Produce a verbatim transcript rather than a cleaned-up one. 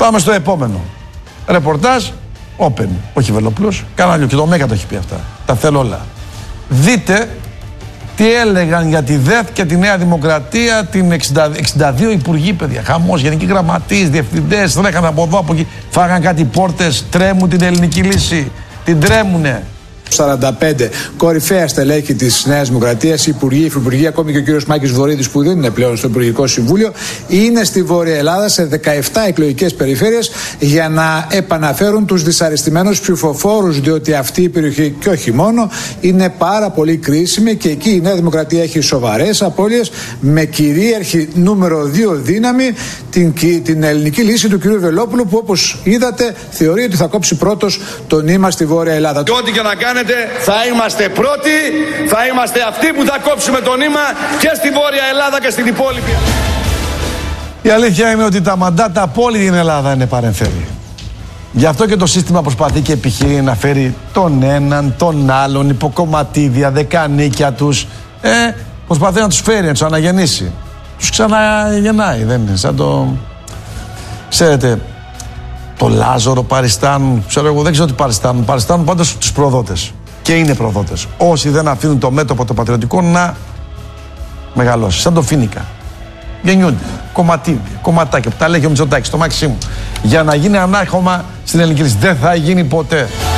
Πάμε στο επόμενο. Ρεπορτάζ, Open. Όχι Βελόπουλος, κανάλι και το Μέγκα το έχει πει αυτά. Τα θέλω όλα. Δείτε τι έλεγαν για τη ΔΕΘ και τη Νέα Δημοκρατία, την εξήντα, εξήντα δύο υπουργοί, παιδιά. Χαμός, γενικοί γραμματείς, διευθυντές, τρέχαν από εδώ, από εκεί. Φάγαν κάτι πόρτες, τρέμουν την ελληνική λύση. Την τρέμουνε. σαράντα πέντε κορυφαία στελέχη της Νέας Δημοκρατίας, υπουργοί, υφυπουργοί, ακόμη και ο κύριος Μάκης Βορίδης που δεν είναι πλέον στο Υπουργικό Συμβούλιο, είναι στη Βόρεια Ελλάδα σε δεκαεπτά εκλογικές περιφέρειες για να επαναφέρουν τους δυσαρεστημένους ψηφοφόρους, διότι αυτή η περιοχή και όχι μόνο είναι πάρα πολύ κρίσιμη και εκεί η Νέα Δημοκρατία έχει σοβαρές απώλειες, με κυρίαρχη νούμερο δύο δύναμη την, την ελληνική λύση του κυρίου Βελόπουλου, που όπως είδατε θεωρεί ότι θα κόψει πρώτος το νήμα στη Βόρεια Ελλάδα. Και ό,τι και να κάνετε, θα είμαστε πρώτοι, θα είμαστε αυτοί που θα κόψουμε το νήμα και στη Βόρεια Ελλάδα και στην υπόλοιπη. Η αλήθεια είναι ότι τα μαντάτα από όλη την Ελλάδα είναι παρεμφερή. Γι' αυτό και το σύστημα προσπαθεί και επιχειρεί να φέρει τον έναν, τον άλλον, υποκομματίδια, δεκανίκια τους. Ε, προσπαθεί να τους φέρει, να τους αναγεννήσει. Τους ξαναγεννάει, δεν είναι σαν το... Ξέρετε, το Λάζαρο παριστάνουν, ξέρω εγώ, δεν ξέρω τι παριστάνουν. Παριστάνουν πάντως τους προδότες. Και είναι προδότες. Όσοι δεν αφήνουν το μέτωπο το πατριωτικό να μεγαλώσει. Σαν το Φίνικα. Γεννιούνται. Κομματίδια, κομματάκια που τα λέγει ο Μητσοτάκης, το Μαξίμου. Για να γίνει ανάχωμα στην ελληνική λύση. Δεν θα γίνει ποτέ.